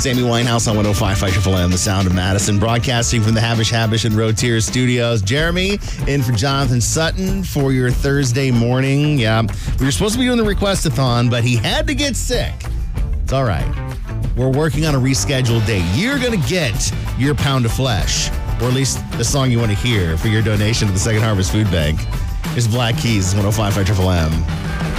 It's Amy Winehouse on 105.5 Triple M, the sound of Madison, broadcasting from the Habish and Rotier studios. Jeremy in for Jonathan Sutton for your Thursday morning. Yeah, we were supposed to be doing the request-a-thon, but he had to get sick. It's all right. We're working on a rescheduled date. You're going to get your pound of flesh, or at least the song you want to hear for your donation to the Second Harvest Food Bank. Here's Black Keys, 105.5 Triple M.